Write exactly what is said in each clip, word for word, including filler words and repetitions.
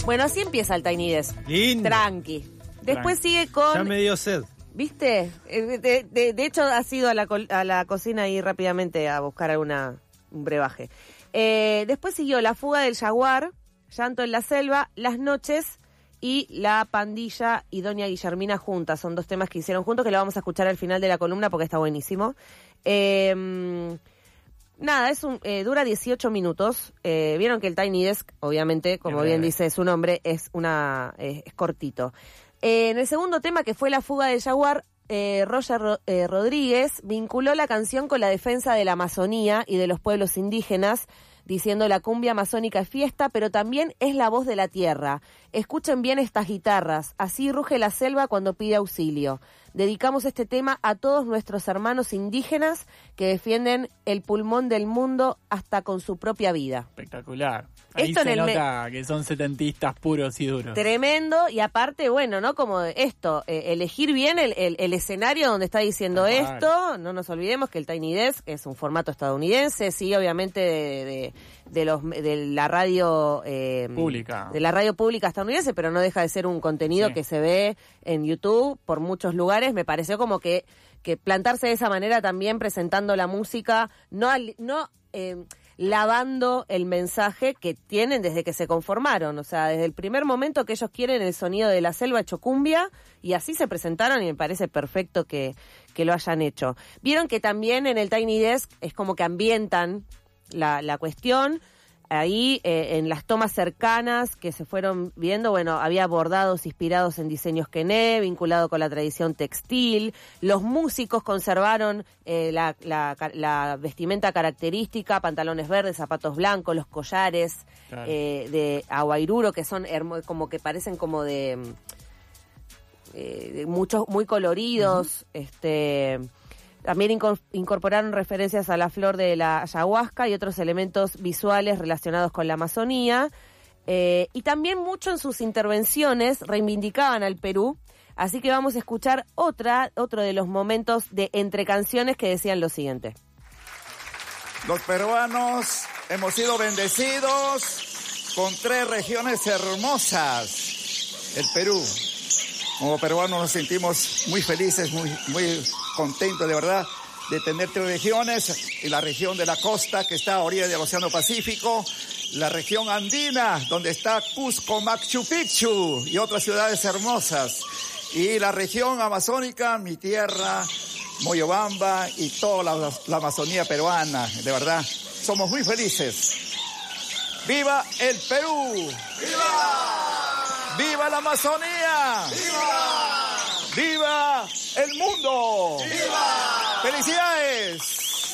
Bueno, así empieza el Tiny Desk. Lindo. Tranqui. Después Tranqui. sigue con... Ya me dio sed. ¿Viste? Eh, De, de, de hecho, has ido a la, co- a la cocina ahí rápidamente a buscar alguna un brebaje. Eh, después siguió La fuga del jaguar, Llanto en la selva, Las noches y La pandilla y Doña Guillermina juntas. Son dos temas que hicieron juntos que lo vamos a escuchar al final de la columna porque está buenísimo. Eh, nada, es un eh, dura dieciocho minutos. Eh, Vieron que el Tiny Desk, obviamente, como bien dice su nombre, es una eh, es cortito. Eh, en el segundo tema, que fue La fuga del jaguar, eh, Roger Ro- eh, Rodríguez vinculó la canción con la defensa de la Amazonía y de los pueblos indígenas, diciendo la cumbia amazónica es fiesta, pero también es la voz de la tierra. Escuchen bien estas guitarras, así ruge la selva cuando pide auxilio. Dedicamos este tema a todos nuestros hermanos indígenas que defienden el pulmón del mundo hasta con su propia vida. Espectacular. Ahí Esto se en el nota me... que son setentistas puros y duros. Tremendo, y aparte, bueno, ¿no? Como esto, eh, elegir bien el, el, el escenario donde está diciendo ah, esto. Vale. No nos olvidemos que el Tiny Desk es un formato estadounidense, sí, obviamente de, de, de los de la radio eh, pública. De la radio pública estadounidense, pero no deja de ser un contenido sí. que se ve en YouTube por muchos lugares. Me pareció como que, que plantarse de esa manera también presentando la música, no, no eh, lavando el mensaje que tienen desde que se conformaron, o sea, desde el primer momento que ellos quieren el sonido de la selva hecho cumbia, y así se presentaron y me parece perfecto que, que lo hayan hecho. Vieron que también en el Tiny Desk es como que ambientan la, la cuestión. Ahí, eh, en las tomas cercanas que se fueron viendo, bueno, había bordados inspirados en diseños Quené, vinculado con la tradición textil. Los músicos conservaron eh, la, la, la vestimenta característica, pantalones verdes, zapatos blancos, los collares claro. eh, de aguairuro, que son hermo- como que parecen como de, eh, de muchos, muy coloridos, uh-huh. este... También incorporaron referencias a la flor de la ayahuasca y otros elementos visuales relacionados con la Amazonía. Eh, y también mucho en sus intervenciones reivindicaban al Perú. Así que vamos a escuchar otra, otro de los momentos de entre canciones que decían lo siguiente. Los peruanos hemos sido bendecidos con tres regiones hermosas. El Perú. Como peruanos nos sentimos muy felices, muy, muy contentos de verdad de tener tres regiones, y la región de la costa que está a orilla del Océano Pacífico, la región andina donde está Cusco, Machu Picchu y otras ciudades hermosas, y la región amazónica, mi tierra, Moyobamba y toda la, la Amazonía peruana. De verdad, somos muy felices. ¡Viva el Perú! ¡Viva! ¡Viva la Amazonía! ¡Viva! ¡Viva el mundo! ¡Viva! ¡Felicidades!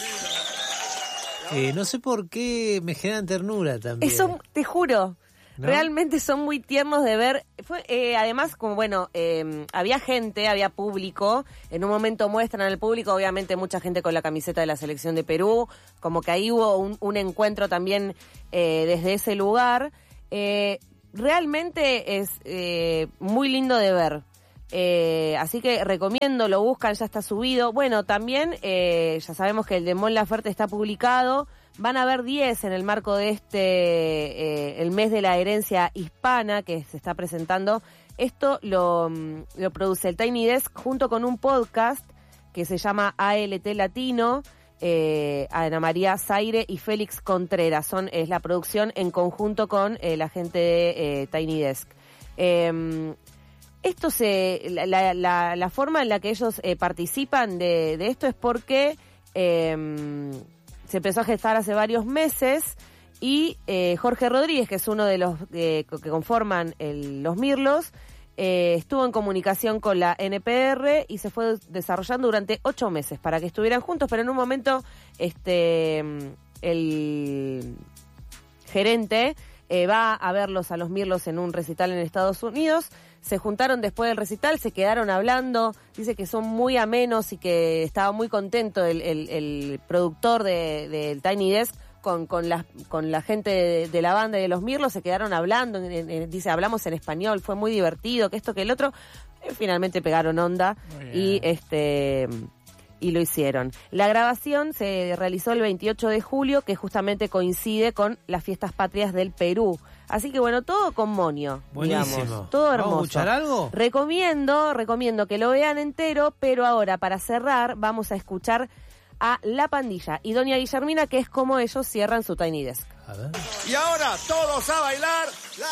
Eh, no sé por qué me generan ternura también. Eso, te juro, ¿no? Realmente son muy tiernos de ver. Fue eh, además, como bueno, eh, había gente, había público. En un momento muestran al público, obviamente mucha gente con la camiseta de la selección de Perú. Como que ahí hubo un, un encuentro también eh, desde ese lugar. Eh, realmente es eh, muy lindo de ver. Eh, así que recomiendo, lo buscan, ya está subido. Bueno, también eh, ya sabemos que el de Mon Laferte está publicado. Van a haber diez en el marco de este, eh, el mes de la herencia hispana que se está presentando. Esto lo, lo produce el Tiny Desk junto con un podcast que se llama A L T Latino. Eh, Ana María Zaire y Félix Contreras. Son, es la producción en conjunto con eh, la gente de eh, Tiny Desk. Eh, esto se, la, la, la forma en la que ellos eh, participan de, de esto es porque eh, se empezó a gestar hace varios meses y eh, Jorge Rodríguez, que es uno de los eh, que conforman el, los Mirlos, Eh, estuvo en comunicación con la N P R y se fue desarrollando durante ocho meses para que estuvieran juntos, pero en un momento este el gerente eh, va a verlos a los Mirlos en un recital en Estados Unidos. Se juntaron después del recital, se quedaron hablando, dice que son muy amenos y que estaba muy contento el, el, el productor de, del Tiny Desk con con la con la gente de, de la banda y de los Mirlos. Se quedaron hablando, en, en, dice, hablamos en español, fue muy divertido, que esto, que el otro. Eh, finalmente pegaron onda y este y lo hicieron. La grabación se realizó el veintiocho de julio, que justamente coincide con las fiestas patrias del Perú. Así que bueno, todo con moño, Buenísimo. digamos. Todo hermoso. ¿Vamos a escuchar algo? Recomiendo, recomiendo que lo vean entero, pero ahora para cerrar vamos a escuchar a La Pandilla y Doña Guillermina, que es como ellos cierran su Tiny Desk. A ver. Y ahora todos a bailar. La